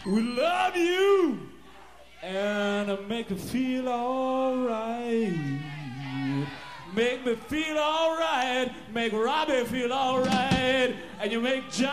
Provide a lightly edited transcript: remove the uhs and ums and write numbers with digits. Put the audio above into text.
We love you and make me feel alright. Make me feel alright. Make Robbie feel alright. And you make John